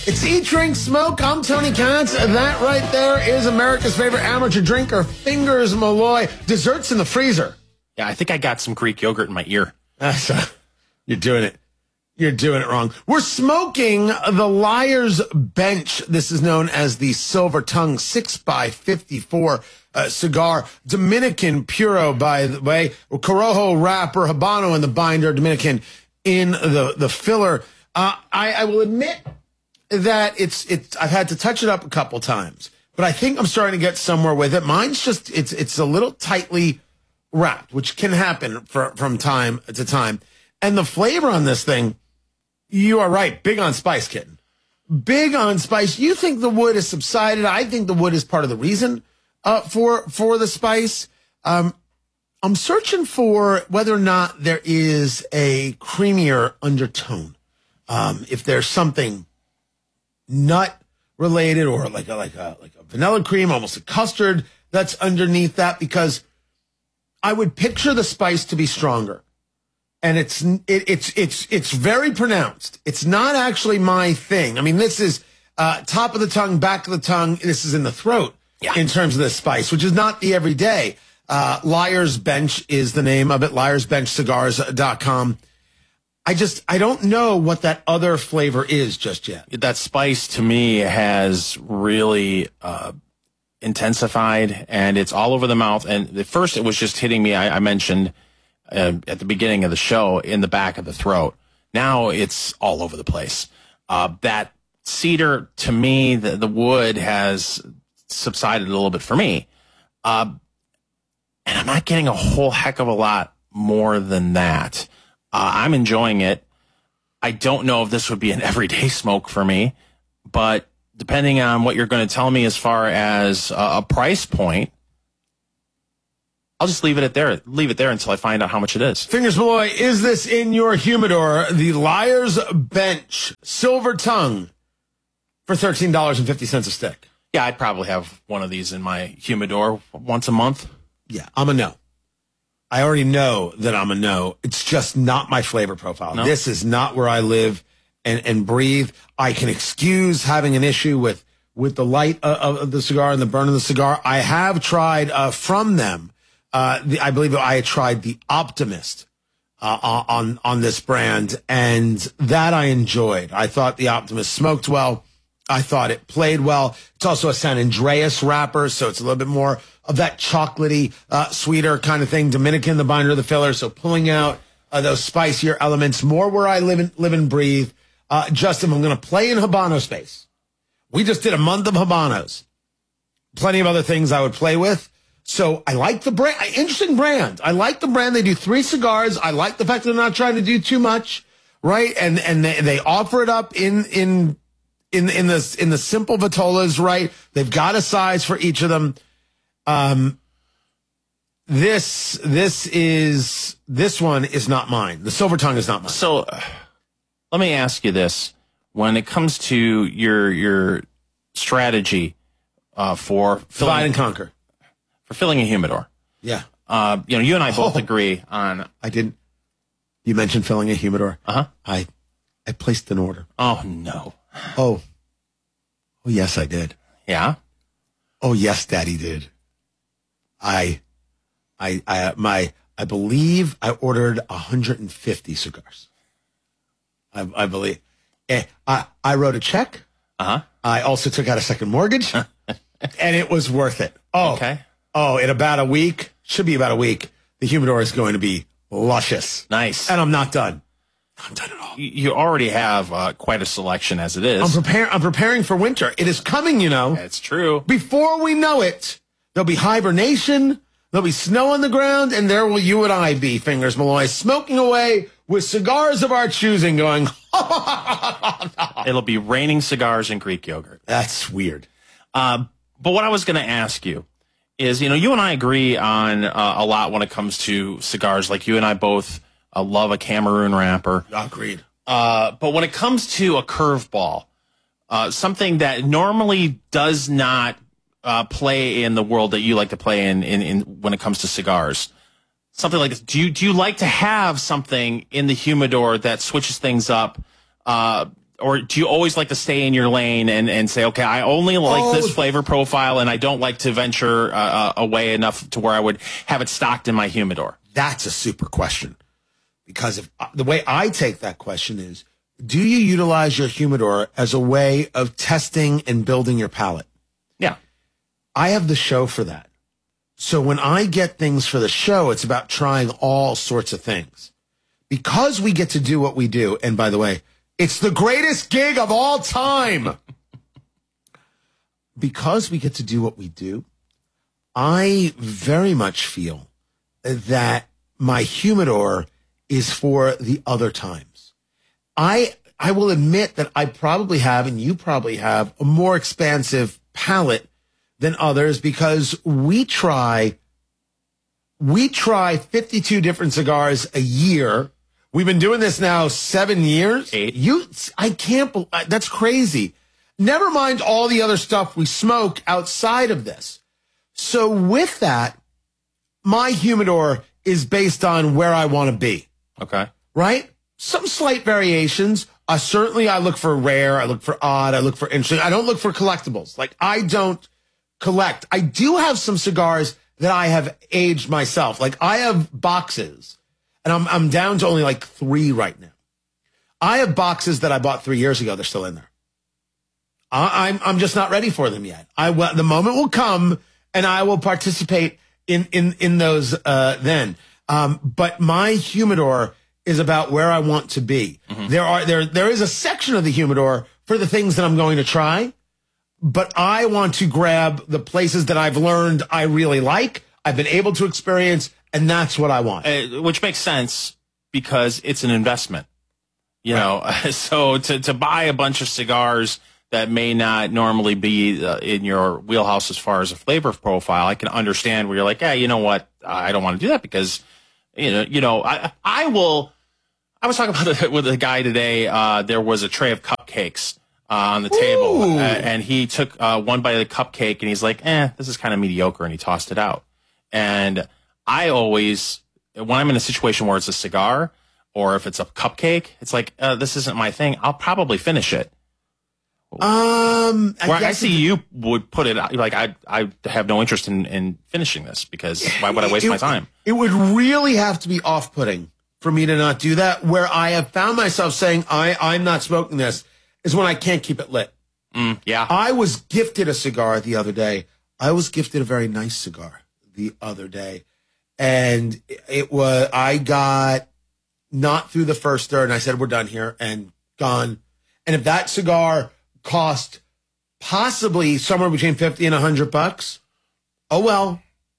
It's Eat, Drink, Smoke. I'm Tony Katz. That right there is America's favorite amateur drinker, Fingers Malloy. Desserts in the freezer. Yeah, I think I got some Greek yogurt in my ear. You're doing it. You're doing it wrong. We're smoking the Liar's Bench. This is known as the Silver Tongue 6x54 cigar. Dominican Puro, by the way. Corojo wrapper, Habano in the binder, Dominican in the filler. I will admit that it's I've had to touch it up a couple times, but I think I'm starting to get somewhere with it. Mine's just it's a little tightly wrapped, which can happen from time to time. And the flavor on this thing, you are right, big on spice, kitten. Big on spice. You think the wood has subsided. I think the wood is part of the reason for the spice. I'm searching for whether or not there is a creamier undertone. If there's something nut related or like a vanilla cream, almost a custard that's underneath that, because I would picture the spice to be stronger, and it's very pronounced. It's not actually my thing. I mean, this is top of the tongue, back of the tongue. This is in the throat in terms of this spice, which is not the everyday. Liar's Bench is the name of it. LiarsBenchCigars.com. I don't know what that other flavor is just yet. That spice to me has really intensified, and it's all over the mouth. And at first it was just hitting me, I mentioned at the beginning of the show, in the back of the throat. Now it's all over the place. That cedar, to me, the wood has subsided a little bit for me. And I'm not getting a whole heck of a lot more than that. I'm enjoying it. I don't know if this would be an everyday smoke for me, but depending on what you're going to tell me as far as a price point, I'll just leave it there until I find out how much it is. Fingers Malloy, is this in your humidor? The Liar's Bench Silver Tongue for $13.50 a stick. Yeah, I'd probably have one of these in my humidor once a month. Yeah, I'm a no. I already know that I'm a no. It's just not my flavor profile. No. This is not where I live and breathe. I can excuse having an issue with the light of the cigar and the burn of the cigar. I have tried from them. I believe I had tried the Optimist on this brand, and that I enjoyed. I thought the Optimist smoked well. I thought it played well. It's also a San Andreas wrapper, so it's a little bit more of that chocolatey, sweeter kind of thing. Dominican, the binder, the filler, so pulling out those spicier elements, more where I live and breathe. Justin, I'm going to play in Habano space. We just did a month of Habanos. Plenty of other things I would play with. So I like the brand. Interesting brand. I like the brand. They do 3 cigars. I like the fact that they're not trying to do too much, right? And they offer it up in the simple vitolas, right? They've got a size for each of them. This one is not mine. The Silver Tongue is not mine. So let me ask you this. When it comes to your strategy for divide and conquer, for filling a humidor. Yeah. You and I both agree on. I didn't. You mentioned filling a humidor. Uh-huh. I placed an order. Oh, no. Oh, yes, I did. Yeah? Oh, yes, Daddy did. I believe I ordered 150 cigars. I believe. I wrote a check. Uh-huh. I also took out a second mortgage, and it was worth it. Oh, okay. Oh, in about a week, should be about a week, the humidor is going to be luscious. Nice. And I'm not done. I'm done at all. You already have quite a selection as it is. I'm preparing for winter. It is coming, you know. That's true. Before we know it, there'll be hibernation, there'll be snow on the ground, and there will you and I be, Fingers Malloy, smoking away with cigars of our choosing, going, It'll be raining cigars and Greek yogurt. That's weird. But what I was going to ask you is, you and I agree on a lot when it comes to cigars. Like you and I both love a Cameroon wrapper. Agreed. But when it comes to a curveball, something that normally does not play in the world that you like to play in when it comes to cigars, something like this. Do you like to have something in the humidor that switches things up? or do you always like to stay in your lane and say, okay, I only like this flavor profile, and I don't like to venture away enough to where I would have it stocked in my humidor? That's a super question, because if the way I take that question is, do you utilize your humidor as a way of testing and building your palate? Yeah. I have the show for that. So when I get things for the show, it's about trying all sorts of things. Because we get to do what we do, and by the way, it's the greatest gig of all time. Because we get to do what we do, I very much feel that my humidor is for the other times. I will admit that I probably have, and you probably have, a more expansive palate than others, because we try 52 different cigars a year. We've been doing this now 7 years. 8. I can't believe that's crazy. Never mind all the other stuff we smoke outside of this. So with that, my humidor is based on where I want to be. Okay. Right? Some slight variations. Certainly I look for rare. I look for odd. I look for interesting. I don't look for collectibles. Like, I don't collect. I do have some cigars that I have aged myself. Like, I have boxes, and I'm down to only like 3 right now. I have boxes that I bought 3 years ago. They're still in there. I'm just not ready for them yet. The moment will come, and I will participate in those then. But my humidor is about where I want to be. Mm-hmm. There is a section of the humidor for the things that I'm going to try, but I want to grab the places that I've learned I really like, I've been able to experience, and that's what I want. Which makes sense, because it's an investment. You know, so to buy a bunch of cigars that may not normally be in your wheelhouse as far as a flavor profile, I can understand where you're like, yeah, you know what, I don't want to do that, because I was talking about it with a guy today. There was a tray of cupcakes on the table, and he took one bite of the cupcake, and he's like, this is kind of mediocre, and he tossed it out. And I always, when I'm in a situation where it's a cigar or if it's a cupcake, it's like, this isn't my thing. I'll probably finish it. I see you would put it like, I have no interest in finishing this, because why would I waste my time? It would really have to be off-putting for me to not do that. Where I have found myself saying, I'm not smoking this, is when I can't keep it lit. Yeah. I was gifted a cigar the other day. I was gifted a very nice cigar the other day. And I got not through the first third, and I said, we're done here, and gone. And if that cigar cost possibly somewhere between $50 and $100, oh well.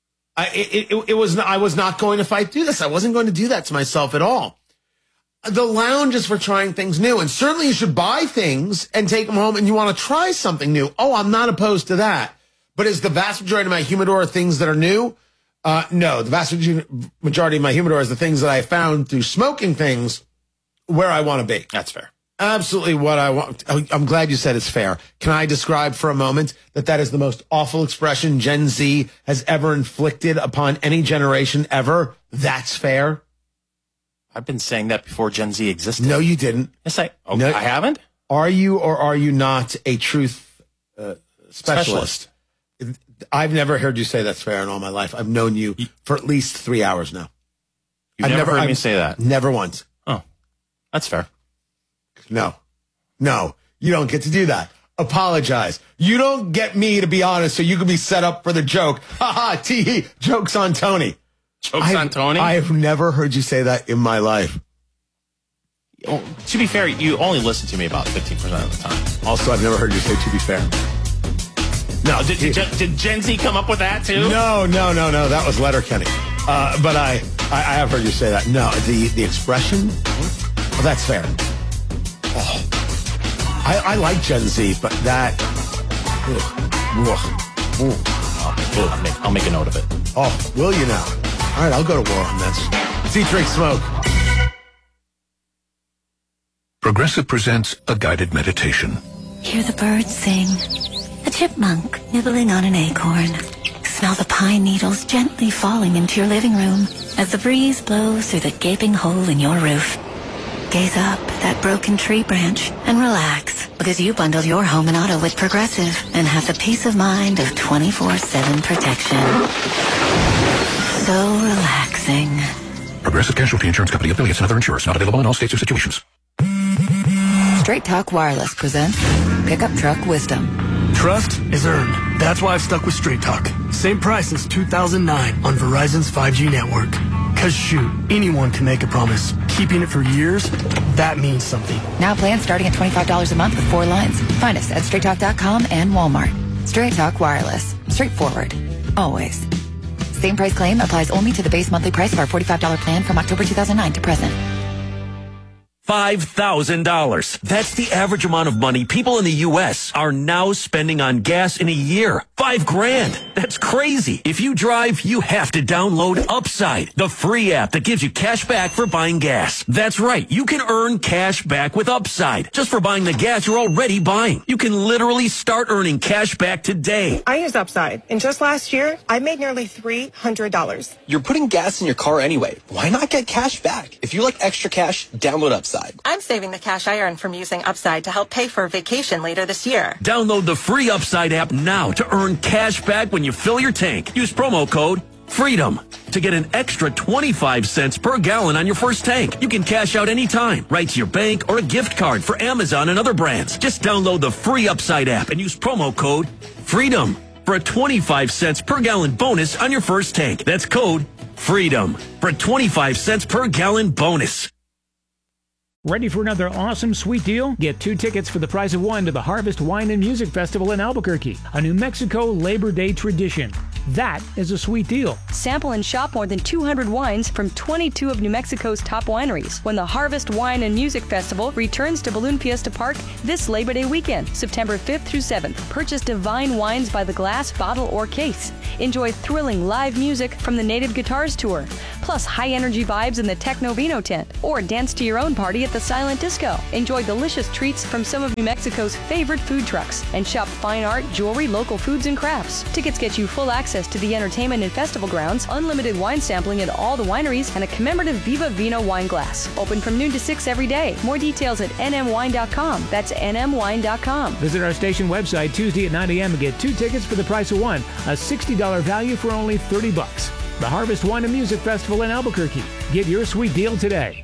I was not going to fight through this. I wasn't going to do that to myself at all. The lounge is for trying things new, and certainly you should buy things and take them home, and you want to try something new. Oh, I'm not opposed to that. But is the vast majority of my humidor things that are new? No, the vast majority of my humidor is the things that I found through smoking things where I want to be. That's fair. Absolutely what I want. I'm glad you said it's fair. Can I describe for a moment that is the most awful expression Gen Z has ever inflicted upon any generation ever? That's fair. I've been saying that before Gen Z existed. No, you didn't. Yes, I haven't. Are you or are you not a truth specialist? I've never heard you say that's fair in all my life. I've known you for at least 3 hours now. You've never heard me say that? Never once. Oh, that's fair. No, you don't get to do that. Apologize. You don't get me to be honest so you can be set up for the joke. Ha ha, tee, joke's on Tony. Joke's on Tony? I've never heard you say that in my life. To be fair, you only listen to me about 15% of the time. Also, I've never heard you say to be fair. No, did Gen Z come up with that too? No. That was Letterkenny. But I have heard you say that. No, the expression, well, that's fair. Oh, I like Gen Z, but that. I'll make a note of it. Oh, will you now? All right, I'll go to war on this. See, drink, smoke. Progressive presents a guided meditation. Hear the birds sing. A chipmunk nibbling on an acorn. Smell the pine needles gently falling into your living room as the breeze blows through the gaping hole in your roof. gaze up at that broken tree branch and relax, because you bundled your home and auto with Progressive and have the peace of mind of 24/7 protection. So relaxing. Progressive Casualty Insurance Company, affiliates, and other insurers. Not available in all states or situations. Straight Talk Wireless presents Pickup Truck Wisdom. Trust is earned. That's why I've stuck with Straight Talk. Same price since 2009 on Verizon's 5G network. Cause shoot, anyone can make a promise. Keeping it for years, that means something. Now plans starting at $25 a month with 4 lines. Find us at straighttalk.com and Walmart. Straight Talk Wireless. Straightforward. Always. Same price claim applies only to the base monthly price of our $45 plan from October 2009 to present. $5,000. That's the average amount of money people in the U.S. are now spending on gas in a year. $5,000. That's crazy. If you drive, you have to download Upside, the free app that gives you cash back for buying gas. That's right. You can earn cash back with Upside just for buying the gas you're already buying. You can literally start earning cash back today. I use Upside, and just last year, I made nearly $300. You're putting gas in your car anyway. Why not get cash back? If you like extra cash, download Upside. I'm saving the cash I earn from using Upside to help pay for a vacation later this year. Download the free Upside app now to earn cash back when you fill your tank. Use promo code FREEDOM to get an extra 25 cents per gallon on your first tank. You can cash out anytime, right to your bank or a gift card for Amazon and other brands. Just download the free Upside app and use promo code FREEDOM for a 25 cents per gallon bonus on your first tank. That's code FREEDOM for a 25 cents per gallon bonus. Ready for another awesome sweet deal? Get 2 tickets for the price of 1 to the Harvest Wine and Music Festival in Albuquerque, a New Mexico Labor Day tradition. That is a sweet deal. Sample and shop more than 200 wines from 22 of New Mexico's top wineries when the Harvest Wine and Music Festival returns to Balloon Fiesta Park this Labor Day weekend, September 5th through 7th. Purchase divine wines by the glass, bottle, or case. Enjoy thrilling live music from the Native Guitars Tour, plus high-energy vibes in the Techno Vino tent, or dance to your own party at the Silent Disco. Enjoy delicious treats from some of New Mexico's favorite food trucks, and shop fine art, jewelry, local foods, and crafts. Tickets get you full access to the entertainment and festival grounds, unlimited wine sampling at all the wineries, and a commemorative Viva Vino wine glass. Open from noon to 6 every day. More details at nmwine.com. That's nmwine.com. Visit our station website Tuesday at 9 a.m. and get 2 tickets for the price of 1, a $60 value for only $30. The Harvest Wine and Music Festival in Albuquerque. Get your sweet deal today.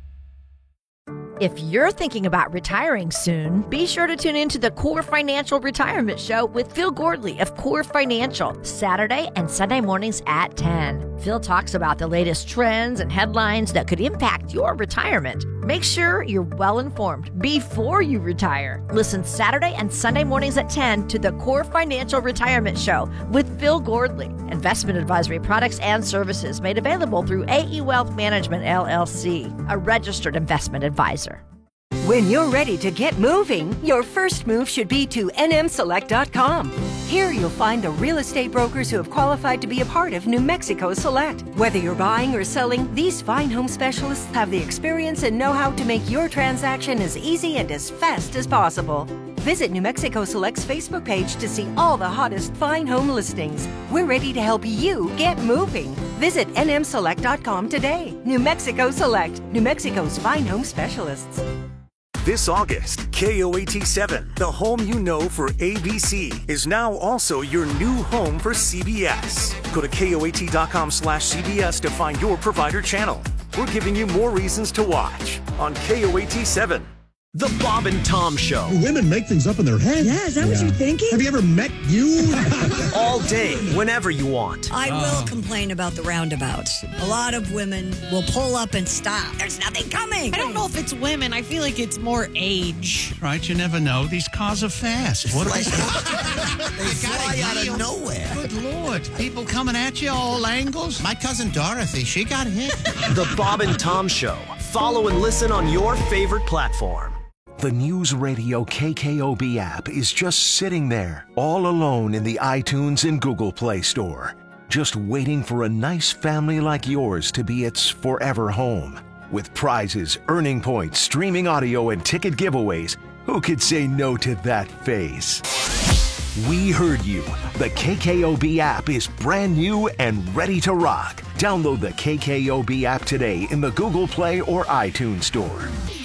If you're thinking about retiring soon, be sure to tune into the Core Financial Retirement Show with Phil Gordley of Core Financial, Saturday and Sunday mornings at 10. Phil talks about the latest trends and headlines that could impact your retirement. Make sure you're well informed before you retire. Listen Saturday and Sunday mornings at 10 to the Core Financial Retirement Show with Phil Gordley. Investment advisory products and services made available through AE Wealth Management, LLC, a registered investment advisor. When you're ready to get moving, your first move should be to nmselect.com. Here you'll find the real estate brokers who have qualified to be a part of New Mexico Select. Whether you're buying or selling, these fine home specialists have the experience and know-how to make your transaction as easy and as fast as possible. Visit New Mexico Select's Facebook page to see all the hottest fine home listings. We're ready to help you get moving. Visit nmselect.com today. New Mexico Select, New Mexico's fine home specialists. This August, KOAT7, the home you know for ABC, is now also your new home for CBS. Go to KOAT.com/CBS to find your provider channel. We're giving you more reasons to watch on KOAT7. The Bob and Tom Show. Women make things up in their head. Yeah, is that what you're thinking? Have you ever met you? All day, whenever you want. I will complain about the roundabouts. A lot of women will pull up and stop. There's nothing coming. I don't know if it's women. I feel like it's more age. Right, you never know. These cars are fast. What they fly out of nowhere. Good Lord. People coming at you all angles. My cousin Dorothy, she got hit. The Bob and Tom Show. Follow and listen on your favorite platform. The News Radio KKOB app is just sitting there, all alone in the iTunes and Google Play Store, just waiting for a nice family like yours to be its forever home. With prizes, earning points, streaming audio, and ticket giveaways, who could say no to that face? We heard you. The KKOB app is brand new and ready to rock. Download the KKOB app today in the Google Play or iTunes Store.